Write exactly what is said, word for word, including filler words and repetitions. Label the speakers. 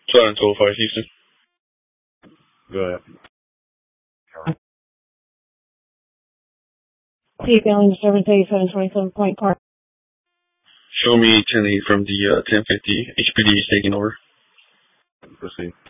Speaker 1: Flight two oh five, Houston.
Speaker 2: Go ahead.
Speaker 3: T Failing disturbance eighty-seven twenty-seven Point Park.
Speaker 1: Show me ten eight from the uh, ten fifty. H P D is taking over.
Speaker 2: Proceed.